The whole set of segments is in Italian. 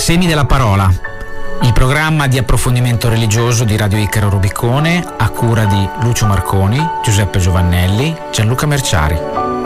Semi della parola, il programma di approfondimento religioso di Radio Icaro Rubicone a cura di Lucio Marconi, Giuseppe Giovannelli, Gianluca Merciari.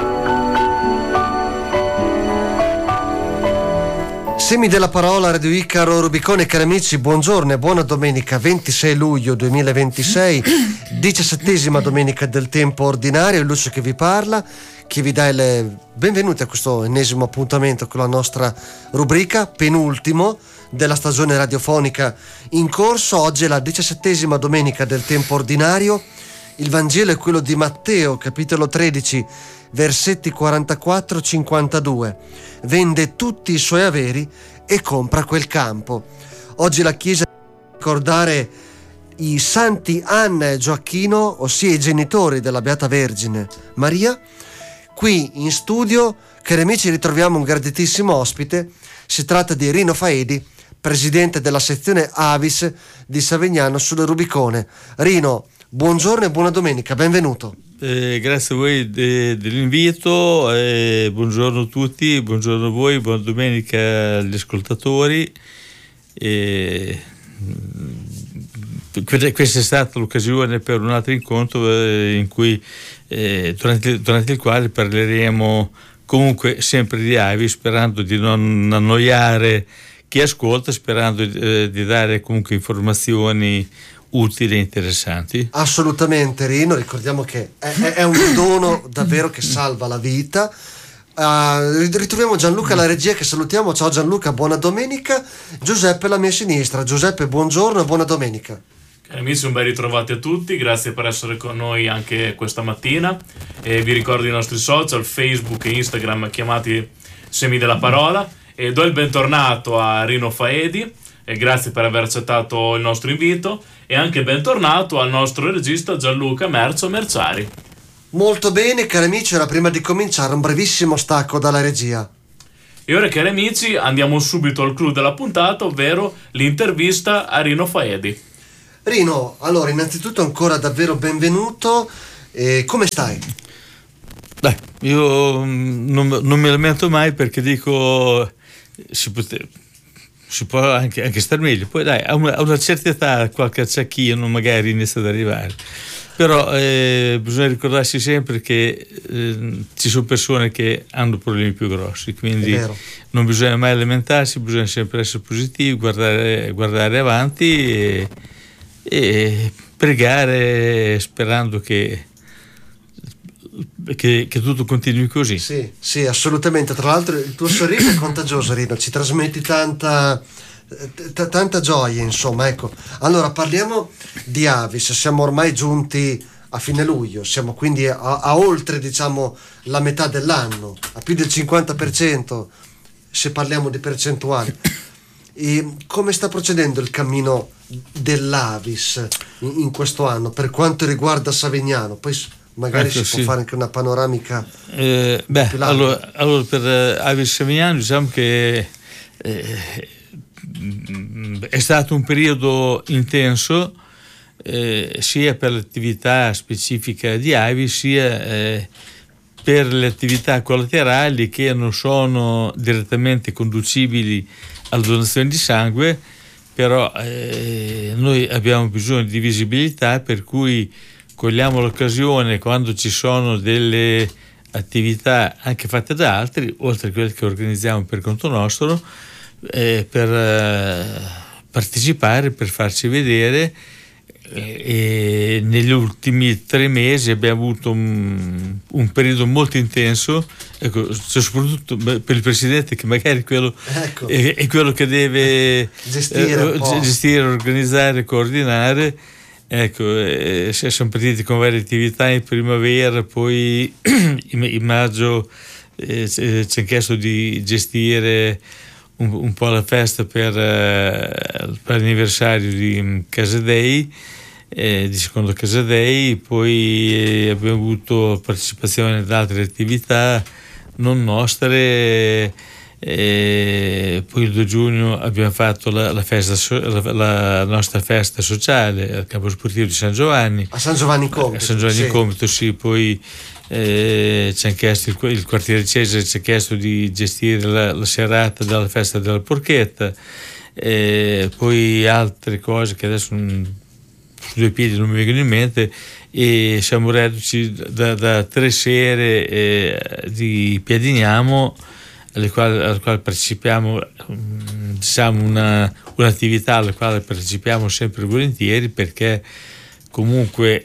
Semi della parola, Radio Icaro Rubicone, cari amici, buongiorno e buona domenica 26 luglio 2026, 17ª domenica del tempo ordinario. È Lucio che vi parla, che vi dà il benvenuti a questo ennesimo appuntamento con la nostra rubrica, penultimo della stagione radiofonica in corso. Oggi è la 17ª domenica del tempo ordinario. Il Vangelo è quello di Matteo, capitolo 13, versetti 44-52. Vende tutti i suoi averi e compra quel campo. Oggi la Chiesa deve ricordare i santi Anna e Gioacchino, ossia i genitori della Beata Vergine Maria. Qui in studio, cari amici, ritroviamo un graditissimo ospite. Si tratta di Rino Faedi, presidente della sezione Avis di Savignano sul Rubicone. Rino, buongiorno e buona domenica, benvenuto. Grazie a voi dell'invito, buongiorno a tutti, buongiorno a voi, buona domenica agli ascoltatori. Questa è stata l'occasione per un altro incontro in cui, durante il quale parleremo comunque sempre di Avis, sperando di non annoiare chi ascolta, sperando di dare comunque informazioni utili e interessanti. Assolutamente, Rino, ricordiamo che è un dono davvero che salva la vita. Ritroviamo Gianluca alla regia, che salutiamo. Ciao Gianluca, buona domenica. Giuseppe alla mia sinistra. Giuseppe, buongiorno e buona domenica. Cari amici, un ben ritrovati a tutti, grazie per essere con noi anche questa mattina. E vi ricordo i nostri social, Facebook e Instagram, chiamati Semi della Parola, e do il bentornato a Rino Faedi e grazie per aver accettato il nostro invito, e anche bentornato al nostro regista Gianluca Merciari. Molto bene, cari amici, ora prima di cominciare un brevissimo stacco dalla regia. E ora, cari amici, andiamo subito al clou della puntata, ovvero l'intervista a Rino Faedi. Rino, allora innanzitutto ancora davvero benvenuto. Come stai? Dai, io non mi lamento mai, perché dico si può anche star meglio. Poi dai, a una certa età qualche acciacchino magari inizia ad arrivare, però bisogna ricordarsi sempre che ci sono persone che hanno problemi più grossi, quindi non bisogna mai lamentarsi, bisogna sempre essere positivi, guardare avanti e pregare, sperando che tutto continui così. Sì, assolutamente. Tra l'altro il tuo sorriso è contagioso, Rino, ci trasmetti tanta gioia, insomma. Ecco, allora parliamo di Avis. Siamo ormai giunti a fine luglio, siamo quindi a oltre, diciamo, la metà dell'anno, a più del 50% se parliamo di percentuali. E come sta procedendo il cammino dell'Avis in questo anno per quanto riguarda Savignano? Poi magari si può fare anche una panoramica più larga. Allora per Avis Savignano diciamo che è stato un periodo intenso, sia per l'attività specifica di Avis, sia per le attività collaterali che non sono direttamente conducibili alla donazione di sangue, però noi abbiamo bisogno di visibilità, per cui cogliamo l'occasione quando ci sono delle attività anche fatte da altri, oltre a quelle che organizziamo per conto nostro, per partecipare, per farci vedere. E negli ultimi 3 mesi abbiamo avuto un periodo molto intenso, ecco, soprattutto per il presidente, che magari è quello che deve gestire, organizzare, coordinare. Ecco, siamo partiti con varie attività in primavera, poi in maggio ci hanno chiesto di gestire un po' la festa per l'anniversario di Casadei, di secondo Casadei. Poi abbiamo avuto partecipazione ad altre attività non nostre. Poi il 2 giugno abbiamo fatto la nostra festa sociale al campo sportivo di San Giovanni, a San Giovanni Comito, Comito, sì. Poi ci hanno chiesto il quartiere Cesare ci ha chiesto di gestire la serata della festa della porchetta, poi altre cose che adesso su due piedi non mi vengono in mente, e siamo reduci da 3 sere di Piedignamo alle quali partecipiamo, diciamo un'attività alla quale partecipiamo sempre volentieri, perché comunque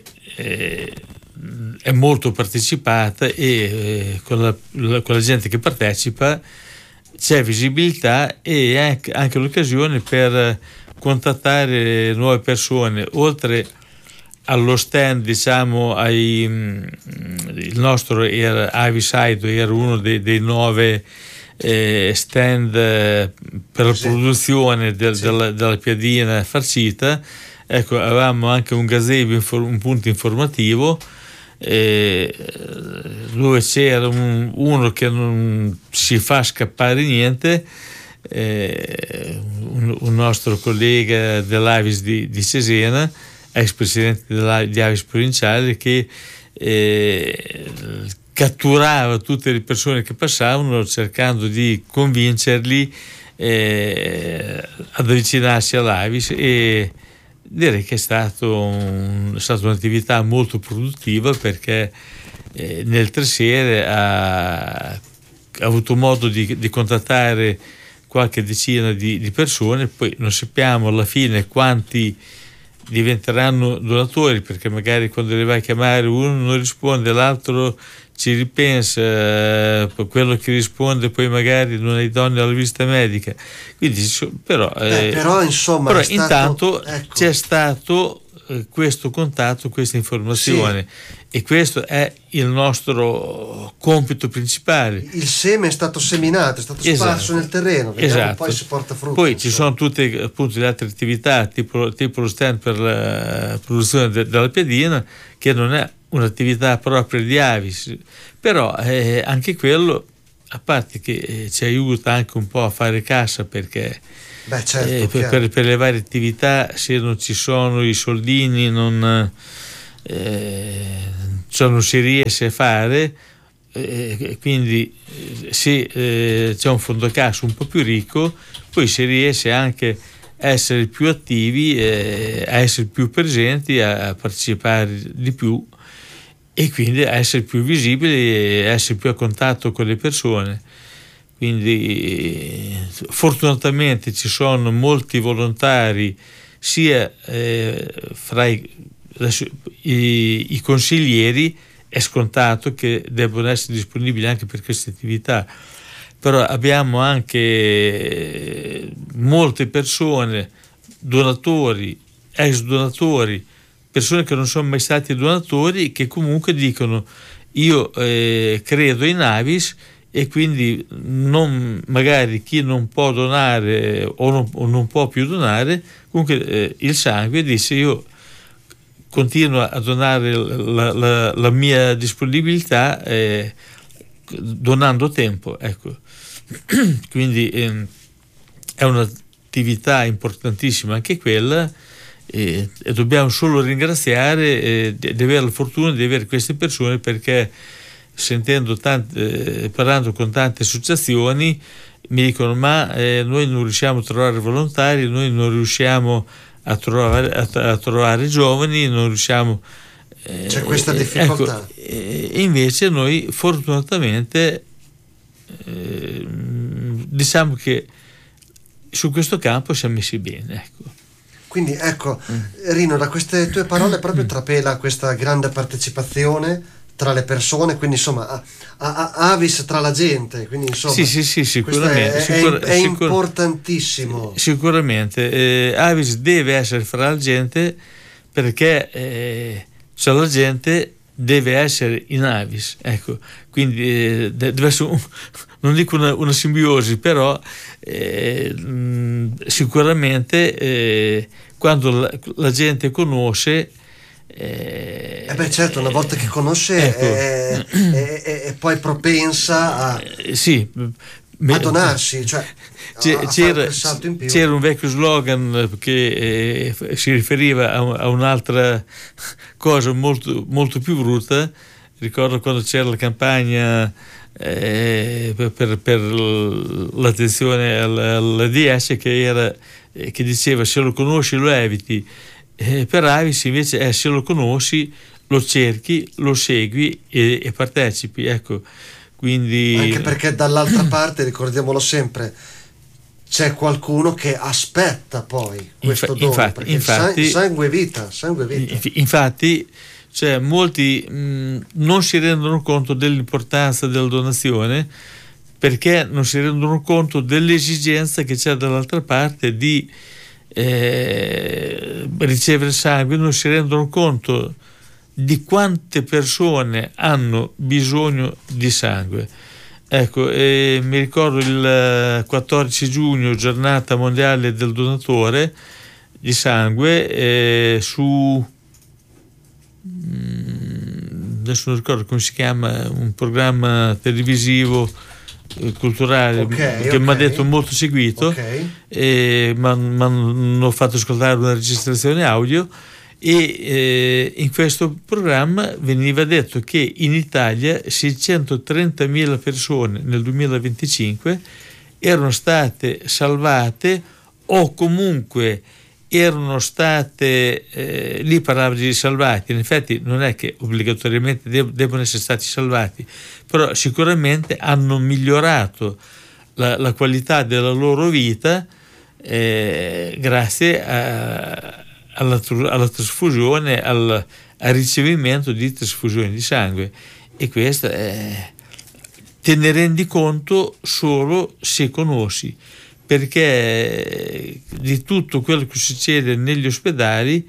è molto partecipata, e con la gente che partecipa c'è visibilità e anche l'occasione per contattare nuove persone, oltre allo stand, diciamo, il nostro era Aviside, era uno dei 9 stand per la produzione della piadina farcita. Ecco, avevamo anche un gazebo, un punto informativo, dove c'era uno che non si fa scappare niente, un nostro collega dell'Avis di Cesena, ex presidente di Avis provinciale, che catturava tutte le persone che passavano cercando di convincerli ad avvicinarsi all'Avis, e direi che è stata un'attività molto produttiva, perché nel 3 sere ha avuto modo di contattare qualche decina di persone. Poi non sappiamo alla fine quanti diventeranno donatori, perché magari quando li vai a chiamare uno non risponde, l'altro ci ripensa, quello che risponde poi magari non hai donne alla visita medica, quindi però insomma però intanto c'è stato questo contatto, questa informazione, sì. E questo è il nostro compito principale. Il seme è stato seminato, è stato sparso nel terreno, vediamo, poi si porta frutto. Poi ci sono tutte appunto le altre attività, tipo lo stand per la produzione della piadina, che non è un'attività propria di Avis, però anche quello, a parte che ci aiuta anche un po' a fare cassa, perché certo, per le varie attività, se non ci sono i soldini non si riesce a fare, quindi se c'è un fondo cassa un po' più ricco, poi si riesce anche a essere più attivi, a essere più presenti, a partecipare di più, e quindi a essere più visibili e a essere più a contatto con le persone. Quindi fortunatamente ci sono molti volontari, sia fra i consiglieri. È scontato che debbano essere disponibili anche per queste attività, però abbiamo anche molte persone, donatori, ex donatori, persone che non sono mai stati donatori, che comunque dicono: io credo in Avis, e quindi magari chi non può donare o non può più donare, comunque il sangue, dice: io continuo a donare la mia disponibilità, donando tempo, ecco. Quindi è un'attività importantissima anche quella, e dobbiamo solo ringraziare di avere la fortuna di avere queste persone, perché parlando con tante associazioni mi dicono: ma noi non riusciamo a trovare volontari, noi non riusciamo a trovare giovani, non riusciamo, c'è questa difficoltà. Ecco, e invece noi fortunatamente diciamo che su questo campo siamo messi bene, ecco. Quindi ecco, Rino, da queste tue parole proprio trapela questa grande partecipazione tra le persone, quindi insomma Avis tra la gente, quindi insomma sì, sicuramente è importantissimo. Sicuramente Avis deve essere fra la gente, perché cioè la gente deve essere in Avis, ecco. Quindi deve essere non dico una simbiosi, però sicuramente quando la gente conosce, certo, una volta che conosce, ecco, è poi propensa a donarsi, cioè c'era un vecchio slogan che si riferiva a un'altra cosa molto, molto più brutta, ricordo quando c'era la campagna per l'attenzione all'AIDS che diceva se lo conosci lo eviti, per Avis invece è se lo conosci lo cerchi, lo segui e partecipi, ecco. Quindi anche perché dall'altra parte, ricordiamolo sempre, c'è qualcuno che aspetta poi questo dono, perché sangue vita. Infatti, cioè, molti non si rendono conto dell'importanza della donazione, perché non si rendono conto dell'esigenza che c'è dall'altra parte di ricevere sangue, non si rendono conto di quante persone hanno bisogno di sangue. Ecco, mi ricordo il 14 giugno, giornata mondiale del donatore di sangue, adesso non ricordo come si chiama, un programma televisivo culturale che mi ha detto molto seguito, mi hanno fatto ascoltare una registrazione audio e in questo programma veniva detto che in Italia 630.000 persone nel 2025 erano state salvate o comunque erano state, lì parlava di salvati, in effetti non è che obbligatoriamente devono essere stati salvati, però sicuramente hanno migliorato la qualità della loro vita grazie alla trasfusione, al ricevimento di trasfusioni di sangue. E questo te ne rendi conto solo se conosci, perché di tutto quello che succede negli ospedali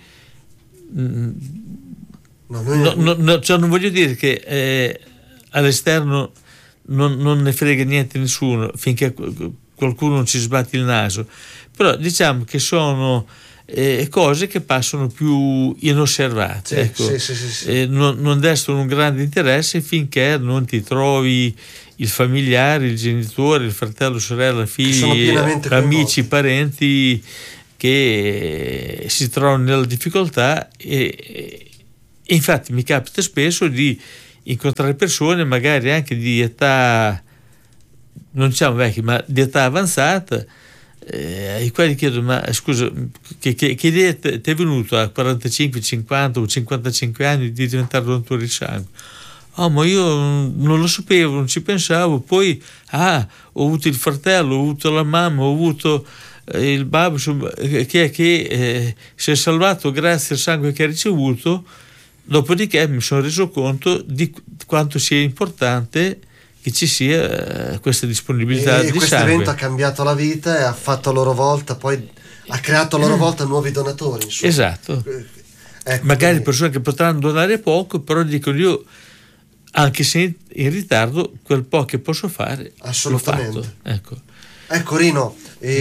cioè non voglio dire che all'esterno non ne frega niente nessuno finché qualcuno non ci sbatte il naso, però diciamo che sono cose che passano più inosservate, non destano un grande interesse finché non ti trovi il familiare, il genitore, il fratello, sorella, figli, amici, parenti che si trovano nella difficoltà e infatti mi capita spesso di incontrare persone magari anche di età, non diciamo vecchi, ma di età avanzata, ai quali chiedo: ma scusa, che idea ti è venuto a 45, 50 o 55 anni di diventare donatore di sangue? Ma io non lo sapevo, non ci pensavo, poi ho avuto il fratello, ho avuto la mamma, ho avuto il babbo che si è salvato grazie al sangue che ha ricevuto. Dopodiché mi sono reso conto di quanto sia importante che ci sia questa disponibilità di sangue. Questo evento ha cambiato la vita e ha fatto a loro volta, poi ha creato a loro volta nuovi donatori, insomma. Esatto. Magari persone che potranno donare poco, però dicono: io, anche se in ritardo, quel po' che posso fare assolutamente l'ho fatto. Ecco Rino,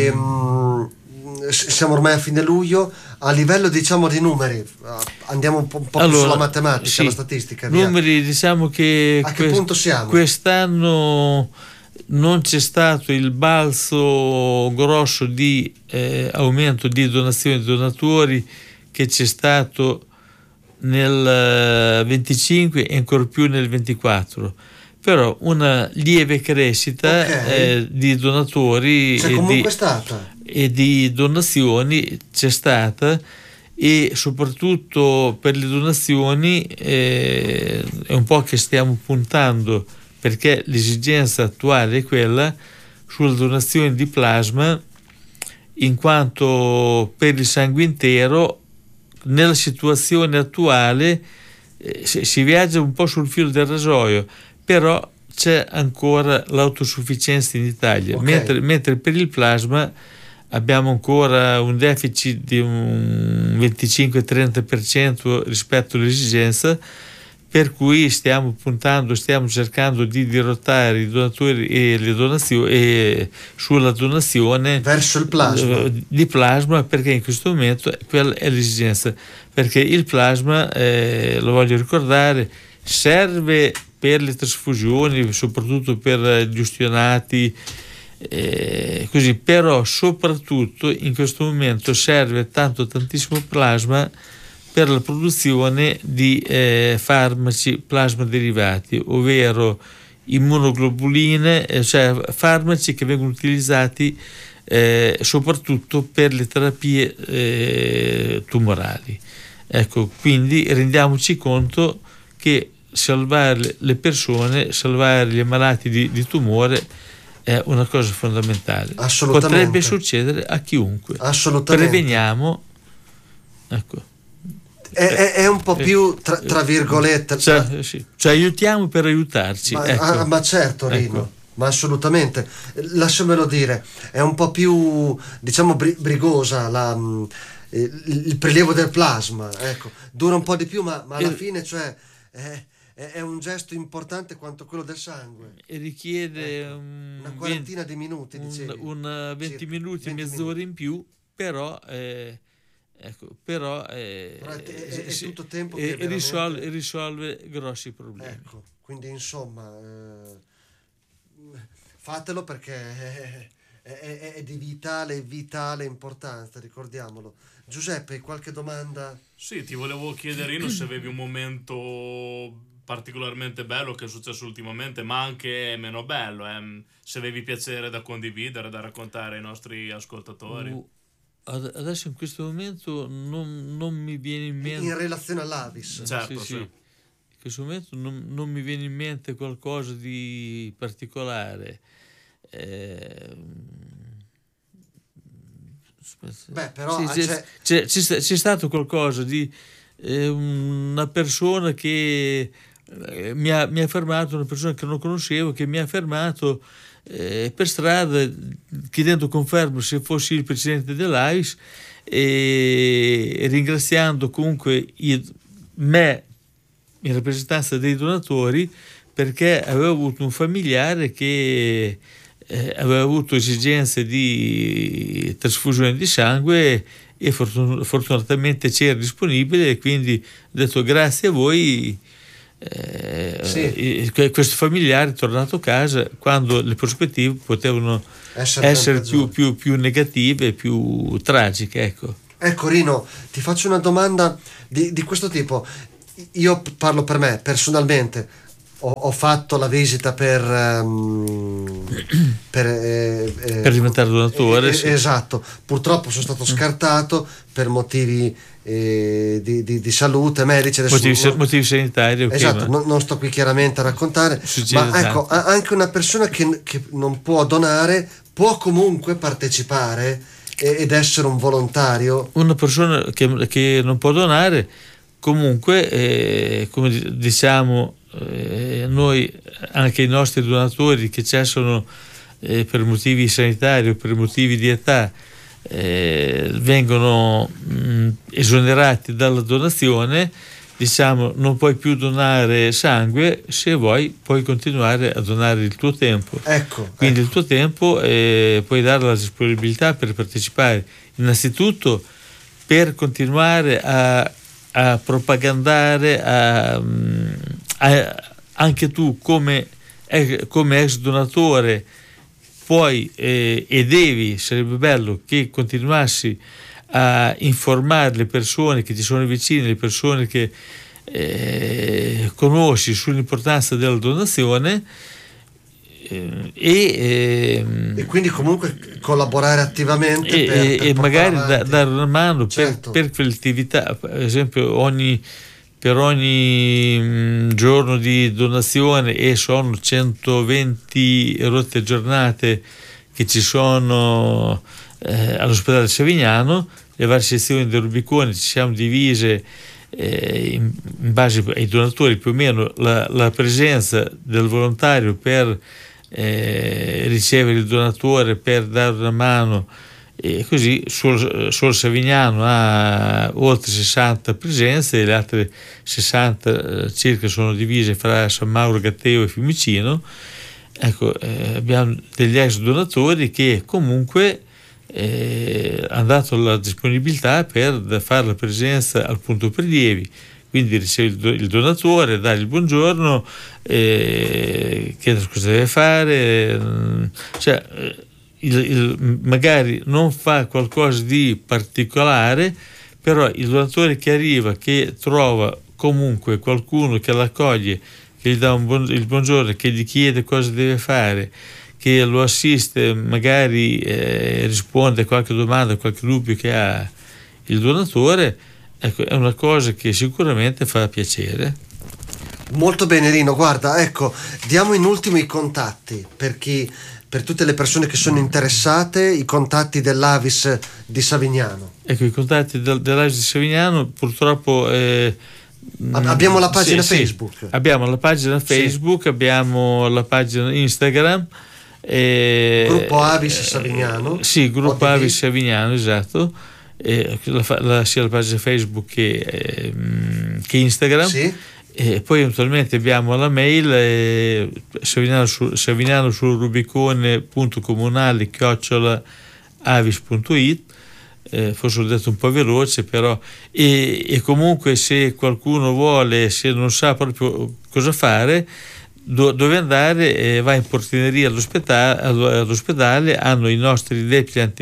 siamo ormai a fine luglio, a livello diciamo di numeri andiamo un po' più sulla matematica, la statistica, via. Numeri, diciamo che a che punto siamo? Quest'anno non c'è stato il balzo grosso di aumento di donazioni di donatori che c'è stato nel 25 e ancora più nel 24, però una lieve crescita di donatori e di donazioni c'è stata, e soprattutto per le donazioni è un po' che stiamo puntando, perché l'esigenza attuale è quella sulla donazione di plasma, in quanto per il sangue intero nella situazione attuale si viaggia un po' sul filo del rasoio, però c'è ancora l'autosufficienza in Italia, mentre per il plasma abbiamo ancora un deficit di un 25-30% rispetto all'esigenza, per cui stiamo cercando di dirottare i donatori e le donazioni sulla donazione verso il plasma di plasma, perché in questo momento quella è l'esigenza, perché il plasma, lo voglio ricordare, serve per le trasfusioni, soprattutto per gli ustionati, così, però soprattutto in questo momento serve tantissimo plasma per la produzione di farmaci plasmaderivati, ovvero immunoglobuline, cioè farmaci che vengono utilizzati soprattutto per le terapie tumorali. Ecco, quindi rendiamoci conto che salvare le persone, salvare gli ammalati di tumore è una cosa fondamentale. Assolutamente. Potrebbe succedere a chiunque. Assolutamente. Preveniamo, ecco. È un po' più tra virgolette, sì. Cioè aiutiamo per aiutarci. Ma certo, Rino. Ecco. Ma assolutamente, lasciamelo dire, è un po' più, diciamo, brigosa il prelievo del plasma, ecco, dura un po' di più, ma alla fine, cioè, è un gesto importante quanto quello del sangue. E richiede una quarantina di minuti, dicevi. 20 minuti, mezz'ora in più, però è tutto tempo che risolve grossi problemi. Ecco, quindi insomma, fatelo perché è di vitale importanza, ricordiamolo. Giuseppe, hai qualche domanda? Sì, ti volevo chiedere, Rino, se avevi un momento particolarmente bello che è successo ultimamente, ma anche meno bello, se avevi piacere da condividere, da raccontare ai nostri ascoltatori. Adesso in questo momento non mi viene in mente. In relazione all'Avis. Certo, sì. In questo momento non mi viene in mente qualcosa di particolare. Beh, però c'è stato qualcosa di una persona che mi ha fermato, una persona che non conoscevo, che mi ha fermato per strada chiedendo conferma se fossi il presidente dell'AIS e ringraziando comunque me in rappresentanza dei donatori, perché avevo avuto un familiare che aveva avuto esigenze di trasfusione di sangue e fortunatamente c'era disponibile, e quindi ho detto grazie a voi. Questo familiare è tornato a casa quando le prospettive potevano essere più negative, più tragiche. Ecco Rino, ti faccio una domanda di questo tipo. Io parlo per me personalmente. Ho fatto la visita per diventare donatore. Esatto, purtroppo sono stato scartato per motivi di salute medici. Motivi sanitari. Esatto, non sto qui chiaramente a raccontare, ma ecco, anche una persona che non può donare può comunque partecipare ed essere un volontario. Una persona che non può donare comunque, come diciamo noi, anche i nostri donatori che cessano per motivi sanitari o per motivi di età, vengono esonerati dalla donazione. Diciamo, non puoi più donare sangue, se vuoi puoi continuare a donare il tuo tempo. Quindi il tuo tempo puoi dare la disponibilità per partecipare, innanzitutto per continuare a propagandare, anche tu come ex donatore puoi e devi, sarebbe bello che continuassi a informare le persone che ti sono vicine, le persone che conosci sull'importanza della donazione, e quindi comunque collaborare attivamente per magari dare una mano, certo, per quell'attività. Per esempio per ogni giorno di donazione, e sono 120 rotte giornate che ci sono all'ospedale Savignano, le varie sezioni del Rubicone ci siamo divise in base ai donatori, più o meno la presenza del volontario per ricevere il donatore, per dare una mano, e così solo Savignano ha oltre 60 presenze, e le altre 60 circa sono divise fra San Mauro, Gatteo e Fiumicino. Ecco, abbiamo degli ex donatori che comunque hanno dato la disponibilità per fare la presenza al punto prelievi, quindi riceve il donatore, dà il buongiorno, chiede cosa deve fare, magari non fa qualcosa di particolare, però il donatore che arriva, che trova comunque qualcuno che l'accoglie, che gli dà il buongiorno, che gli chiede cosa deve fare, che lo assiste, magari risponde a qualche domanda, a qualche dubbio che ha il donatore, ecco, è una cosa che sicuramente fa piacere. Molto bene, Rino, guarda, ecco, diamo in ultimo i contatti per tutte le persone che sono interessate, i contatti dell'Avis di Savignano. Ecco, i contatti dell'Avis di Savignano, purtroppo abbiamo la pagina Facebook. Abbiamo la pagina Facebook, sì. Abbiamo la pagina Instagram. Gruppo Avis Savignano. Sì, Gruppo Avis Savignano, esatto. Sia la pagina Facebook che Instagram. Sì. E poi eventualmente abbiamo la mail Savignano sul rubicone.comunale@avis.it. Forse l'ho detto un po' veloce, però e comunque se qualcuno vuole, se non sa proprio cosa fare, dove andare, va in portineria all'ospedale, hanno i nostri depliant,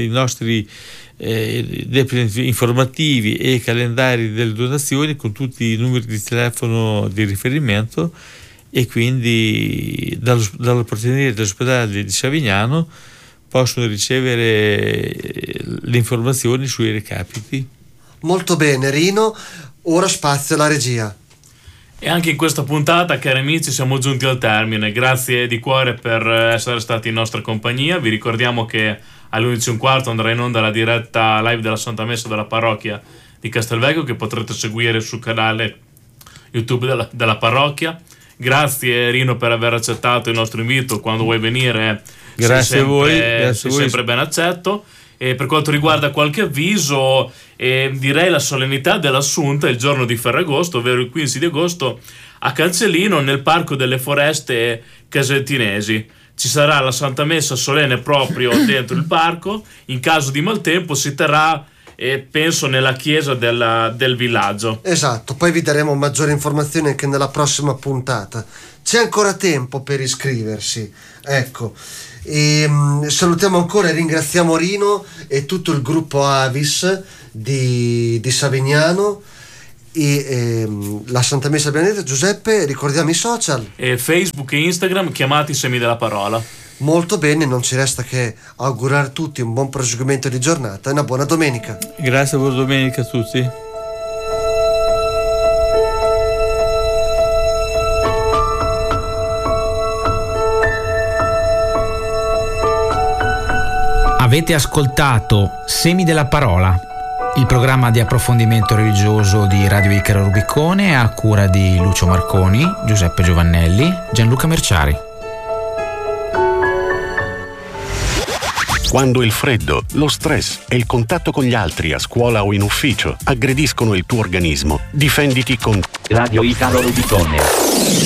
informativi e calendari delle donazioni con tutti i numeri di telefono di riferimento, e quindi dalla portineria dell'ospedale di Savignano possono ricevere le informazioni sui recapiti. Molto bene, Rino, ora spazio alla regia. E anche in questa puntata, cari amici, siamo giunti al termine. Grazie di cuore per essere stati in nostra compagnia. Vi ricordiamo che alle 11:15 andrà in onda la diretta live della Santa Messa della parrocchia di Castelvecchio, che potrete seguire sul canale YouTube della parrocchia. Grazie, Rino, per aver accettato il nostro invito. Quando vuoi venire, grazie a voi, sei sempre ben accetto. E per quanto riguarda qualche avviso, direi la solennità dell'Assunta il giorno di Ferragosto, ovvero il 15 di agosto, a Cancellino, nel Parco delle Foreste Casentinesi. Ci sarà la Santa Messa solenne proprio dentro il parco. In caso di maltempo si terrà, penso, nella chiesa del villaggio. Esatto, poi vi daremo maggiori informazioni anche nella prossima puntata. C'è ancora tempo per iscriversi, ecco. E salutiamo ancora e ringraziamo Rino e tutto il gruppo Avis di Savignano e la Santa Messa Benedetta. Giuseppe, ricordiamo i social. Facebook e Instagram, chiamati Semi della Parola. Molto bene, non ci resta che augurare a tutti un buon proseguimento di giornata e una buona domenica. Grazie, buona domenica a tutti. Avete ascoltato Semi della Parola, il programma di approfondimento religioso di Radio Icaro Rubicone a cura di Lucio Marconi, Giuseppe Giovannelli, Gianluca Merciari. Quando il freddo, lo stress e il contatto con gli altri a scuola o in ufficio aggrediscono il tuo organismo, difenditi con Radio Icaro Rubicone.